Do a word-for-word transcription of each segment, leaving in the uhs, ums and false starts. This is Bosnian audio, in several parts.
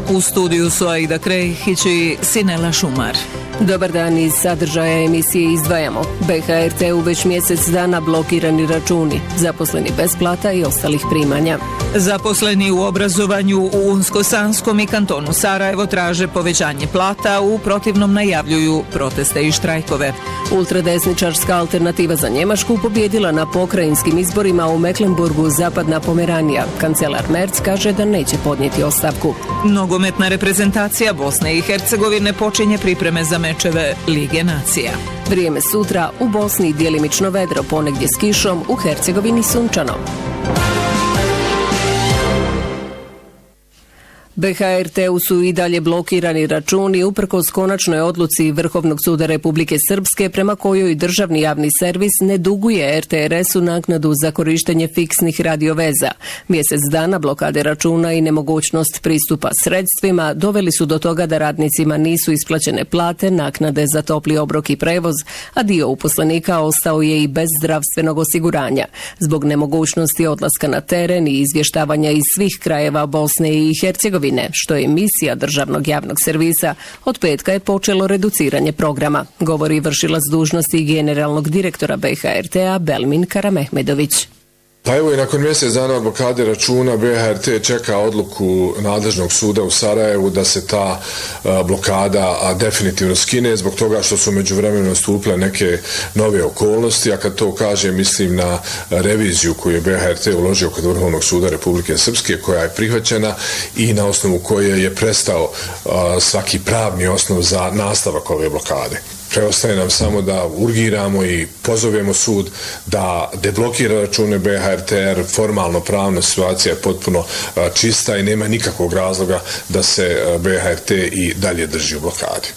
U studiju su Aida Krehić i Sinela Šumar. Dobar dan, iz sadržaja emisije izdvajamo. B H R T u već mjesec dana blokirani računi, zaposleni bez plata i ostalih primanja. Zaposleni u obrazovanju u Unsko-Sanskom i kantonu Sarajevo traže povećanje plata, u protivnom najavljuju proteste i štrajkove. Ultradesničarska alternativa za Njemačku pobjedila na pokrajinskim izborima u Mecklenburgu Zapadna Pomeranija. Kancelar Merz kaže da neće podnijeti ostavku. Nogometna reprezentacija Bosne i Hercegovine počinje pripreme za mečeve Lige nacija. Vrijeme sutra: u Bosni djelimično vedro, ponegdje s kišom, u Hercegovini sunčano. B H R T-u su i dalje blokirani računi uprkos konačnoj odluci Vrhovnog suda Republike Srpske prema kojoj državni javni servis ne duguje R T R S-u naknadu za korištenje fiksnih radioveza. Mjesec dana blokade računa i nemogućnost pristupa sredstvima doveli su do toga da radnicima nisu isplaćene plate, naknade za topli obrok i prevoz, a dio uposlenika ostao je i bez zdravstvenog osiguranja. Zbog nemogućnosti odlaska na teren i izvještavanja iz svih krajeva Bosne i Hercegovine, što je misija državnog javnog servisa, od petka je počelo reduciranje programa, govori vršilac dužnosti generalnog direktora B H R T-a Belmin Karamehmedović. Pa evo i nakon mjesec dana od blokade računa B H R T čeka odluku nadležnog suda u Sarajevu da se ta blokada definitivno skine zbog toga što su međuvremeno nastupile neke nove okolnosti, a kad to kažem mislim na reviziju koju je B H R T uložio kod Vrhovnog suda Republike Srpske, koja je prihvaćena i na osnovu koje je prestao svaki pravni osnov za nastavak ove blokade. Preostaje nam samo da urgiramo i pozovemo sud da deblokira račune B H R T, jer formalno pravna situacija je potpuno čista i nema nikakvog razloga da se B H R T i dalje drži u blokadi.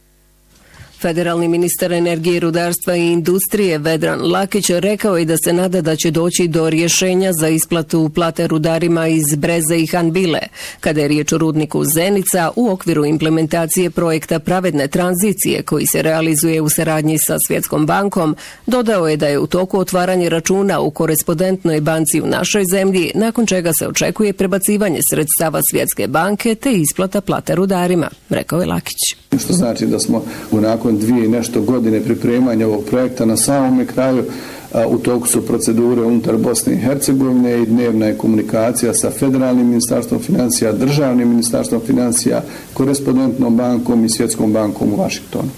Federalni ministar energije, rudarstva i industrije Vedran Lakić rekao je da se nada da će doći do rješenja za isplatu plate rudarima iz Breze i Hanbile. Kada je riječ o rudniku Zenica, u okviru implementacije projekta pravedne tranzicije koji se realizuje u saradnji sa Svjetskom bankom, dodao je da je u toku otvaranje računa u korespondentnoj banci u našoj zemlji, nakon čega se očekuje prebacivanje sredstava Svjetske banke te isplata plate rudarima, rekao je Lakić. Što znači da smo u nakon dvije i nešto godine pripremanja ovog projekta na samome kraju. U toku su procedure unutar Bosne i Hercegovine i dnevna je komunikacija sa Federalnim ministarstvom financija, Državnim ministarstvom financija, Korespondentnom bankom i Svjetskom bankom u Vašingtonu.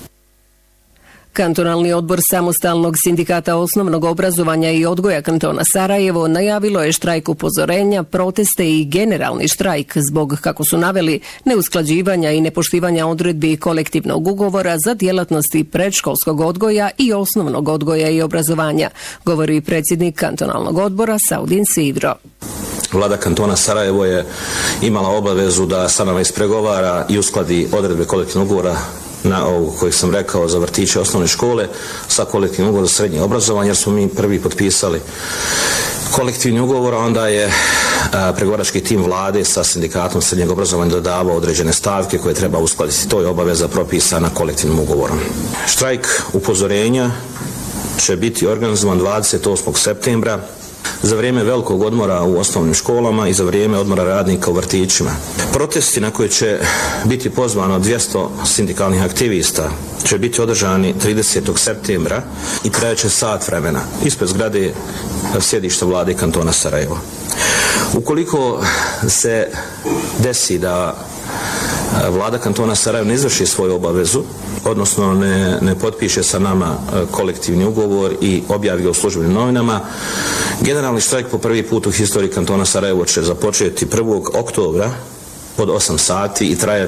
Kantonalni odbor Samostalnog sindikata osnovnog obrazovanja i odgoja kantona Sarajevo najavilo je štrajk upozorenja, proteste i generalni štrajk zbog, kako su naveli, neusklađivanja i nepoštivanja odredbi kolektivnog ugovora za djelatnosti predškolskog odgoja i osnovnog odgoja i obrazovanja, govori predsjednik kantonalnog odbora Saudin Sidro. Vlada kantona Sarajevo je imala obavezu da sa nama ispregovara i uskladi odredbe kolektivnog ugovora na ovu koji sam rekao za vrtiće osnovne škole sa kolektivnim ugovorom za srednje obrazovanje, jer smo mi prvi potpisali kolektivni ugovor, a onda je a, pregovarački tim vlade sa sindikatom srednjeg obrazovanja dodavao određene stavke koje treba uskladiti. To je obaveza propisana kolektivnim ugovorom. Štrajk upozorenja će biti organizovan dvadeset osmog septembra za vrijeme velikog odmora u osnovnim školama i za vrijeme odmora radnika u vrtićima. Protesti na koje će biti pozvano dvjesto sindikalnih aktivista će biti održani tridesetog septembra i trajaće sat vremena ispred zgrade sjedišta vlade kantona Sarajevo. Ukoliko se desi da vlada kantona Sarajevo ne izvrši svoju obavezu, odnosno ne, ne potpiše sa nama kolektivni ugovor i objavi ga u službenim novinama, generalni štrajk po prvi put u historiji kantona Sarajevo će započeti prvog oktobra od osam sati i trajati